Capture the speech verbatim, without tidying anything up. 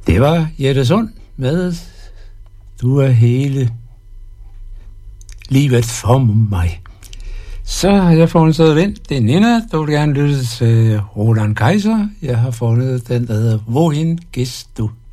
Det var Jette Sund med Du er hele livet for mig. Så har jeg fundet sådan den. Det er Nina, der vil gerne lytte til Roland Kaiser. Jeg har fundet den, der hedder Wohin gehst du?